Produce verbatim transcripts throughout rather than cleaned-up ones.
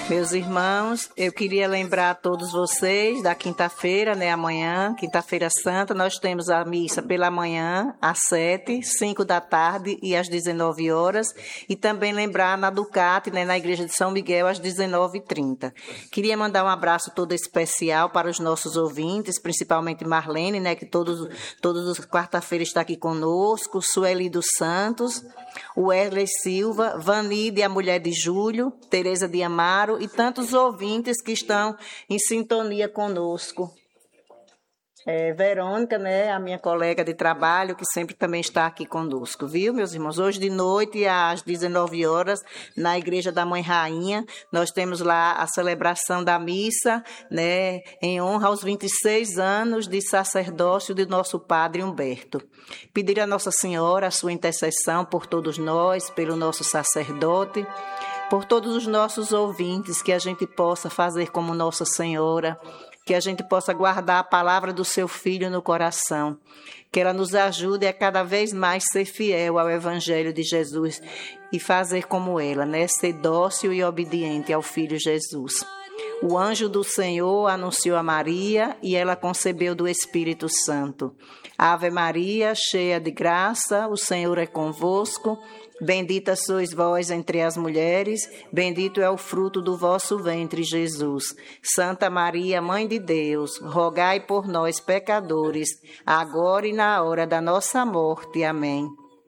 Meus irmãos, eu queria lembrar a todos vocês da quinta-feira, né, amanhã, quinta-feira santa, nós temos a missa pela manhã, às sete, cinco da tarde e às dezenove horas, e também lembrar na Ducati, né, na igreja de São Miguel, às dezenove e trinta. Queria mandar um abraço todo especial para os nossos ouvintes, principalmente Marlene, né, que todos, todos os quarta-feiras está aqui conosco, Sueli dos Santos, o Wesley Silva, Vanide, a mulher de Júlio, Tereza de Amaro e tantos ouvintes que estão em sintonia conosco. É, Verônica, né, a minha colega de trabalho, que sempre também está aqui conosco, viu, meus irmãos? Hoje de noite, às dezenove horas, na Igreja da Mãe Rainha, nós temos lá a celebração da missa, né, em honra aos vinte e seis anos de sacerdócio de nosso Padre Humberto. Pedir a Nossa Senhora a sua intercessão por todos nós, pelo nosso sacerdote, por todos os nossos ouvintes, que a gente possa fazer como Nossa Senhora, que a gente possa guardar a palavra do seu Filho no coração, que ela nos ajude a cada vez mais ser fiel ao Evangelho de Jesus e fazer como ela, né? Ser dócil e obediente ao Filho Jesus. O anjo do Senhor anunciou a Maria e ela concebeu do Espírito Santo. Ave Maria, cheia de graça, o Senhor é convosco. Bendita sois vós entre as mulheres, bendito é o fruto do vosso ventre, Jesus. Santa Maria, Mãe de Deus, rogai por nós, pecadores, agora e na hora da nossa morte. Amém.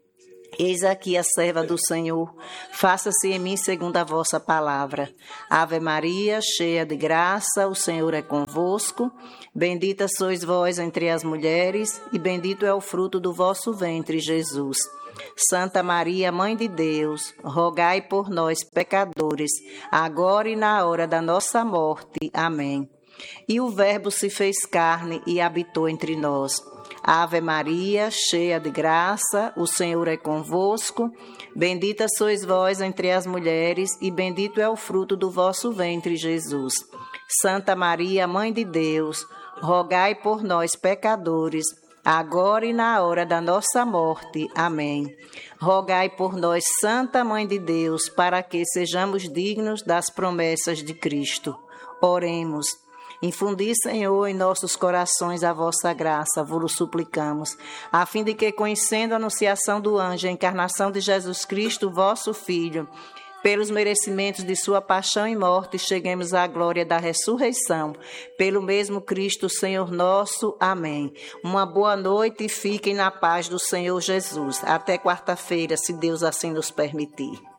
Eis aqui a serva do Senhor, faça-se em mim segundo a vossa palavra. Ave Maria, cheia de graça, o Senhor é convosco. Bendita sois vós entre as mulheres, e bendito é o fruto do vosso ventre, Jesus. Santa Maria, Mãe de Deus, rogai por nós, pecadores, agora e na hora da nossa morte. Amém. E o Verbo se fez carne e habitou entre nós. Ave Maria, cheia de graça, o Senhor é convosco. Bendita sois vós entre as mulheres, e bendito é o fruto do vosso ventre, Jesus. Santa Maria, Mãe de Deus, rogai por nós, pecadores, agora e na hora da nossa morte. Amém. Rogai por nós, Santa Mãe de Deus, para que sejamos dignos das promessas de Cristo. Oremos. Infundi, Senhor, em nossos corações a vossa graça, vos suplicamos, a fim de que, conhecendo a anunciação do anjo, a encarnação de Jesus Cristo, vosso Filho, pelos merecimentos de sua paixão e morte, cheguemos à glória da ressurreição. Pelo mesmo Cristo, Senhor nosso. Amém. Uma boa noite e fiquem na paz do Senhor Jesus. Até quarta-feira, se Deus assim nos permitir.